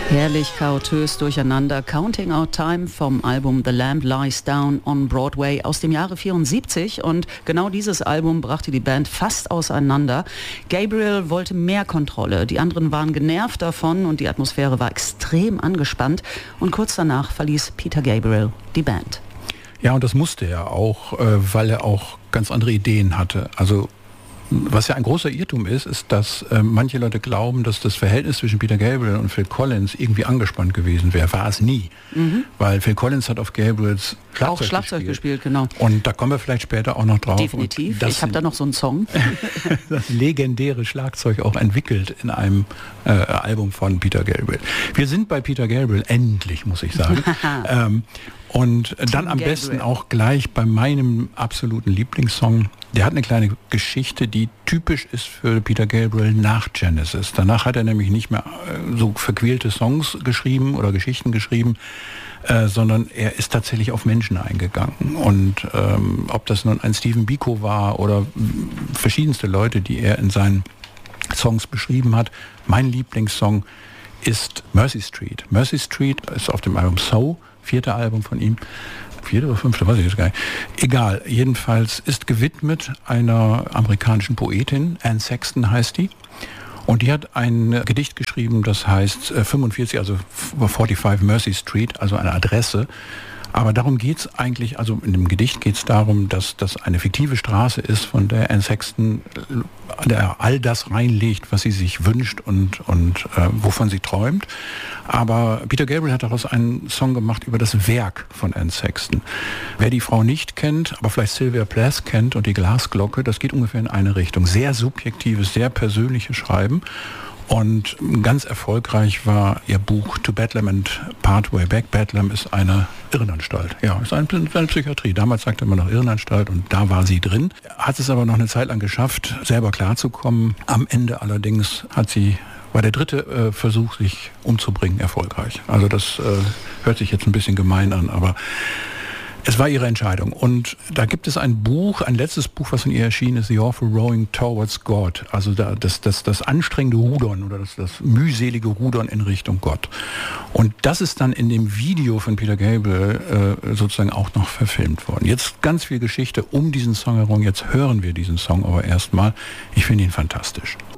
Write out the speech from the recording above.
Herrlich chaotös durcheinander. Counting Out Time vom Album The Lamb Lies Down on Broadway aus dem Jahre 74. Und genau dieses Album brachte die Band fast auseinander. Gabriel wollte mehr Kontrolle. Die anderen waren genervt davon und die Atmosphäre war extrem angespannt. Und kurz danach verließ Peter Gabriel die Band. Ja, und das musste er auch, weil er auch ganz andere Ideen hatte. Also was ja ein großer Irrtum ist, dass manche Leute glauben, dass das Verhältnis zwischen Peter Gabriel und Phil Collins irgendwie angespannt gewesen wäre. War es nie. Weil Phil Collins hat auf Gabriels Schlagzeug gespielt, genau. Und da kommen wir vielleicht später auch noch drauf. Definitiv. Ich habe da noch so einen Song. Das legendäre Schlagzeug auch entwickelt in einem Album von Peter Gabriel. Wir sind bei Peter Gabriel, endlich, muss ich sagen. Und dann am besten auch gleich bei meinem absoluten Lieblingssong. Der hat eine kleine Geschichte, die typisch ist für Peter Gabriel nach Genesis. Danach hat er nämlich nicht mehr so verquälte Songs geschrieben oder Geschichten geschrieben, sondern er ist tatsächlich auf Menschen eingegangen. Und ob das nun ein Stephen Biko war oder verschiedenste Leute, die er in seinen Songs beschrieben hat. Mein Lieblingssong ist Mercy Street. Mercy Street ist auf dem Album So, 4. Album von ihm. 4. oder 5. weiß ich jetzt gar nicht. Egal, jedenfalls ist gewidmet einer amerikanischen Poetin, Anne Sexton heißt die. Und die hat ein Gedicht geschrieben, das heißt 45, also 45 Mercy Street, also eine Adresse. Aber darum geht es eigentlich, also in dem Gedicht geht es darum, dass das eine fiktive Straße ist, von der Anne Sexton all das reinlegt, was sie sich wünscht und wovon sie träumt. Aber Peter Gabriel hat daraus einen Song gemacht über das Werk von Anne Sexton. Wer die Frau nicht kennt, aber vielleicht Sylvia Plath kennt und die Glasglocke, das geht ungefähr in eine Richtung. Sehr subjektives, sehr persönliches Schreiben. Und ganz erfolgreich war ihr Buch To Bedlam and Part Way Back. Bedlam ist eine Irrenanstalt. Ja, ist eine Psychiatrie. Damals sagte man noch Irrenanstalt und da war sie drin. Hat es aber noch eine Zeit lang geschafft, selber klarzukommen. Am Ende allerdings war der dritte Versuch, sich umzubringen, erfolgreich. Also das hört sich jetzt ein bisschen gemein an, aber es war ihre Entscheidung. Und da gibt es ein Buch, ein letztes Buch, was von ihr erschienen ist, The Awful Rowing Towards God. Also das anstrengende Rudern oder das mühselige Rudern in Richtung Gott. Und das ist dann in dem Video von Peter Gabriel sozusagen auch noch verfilmt worden. Jetzt ganz viel Geschichte um diesen Song herum. Jetzt hören wir diesen Song aber erstmal. Ich finde ihn fantastisch.